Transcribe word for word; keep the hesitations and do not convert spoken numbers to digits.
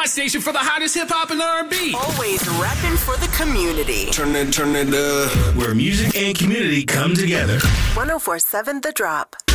station for the hottest hip hop and R and B. Always rapping for the community. Turn it, turn it up. Where music and community come together. one oh four point seven The Drop.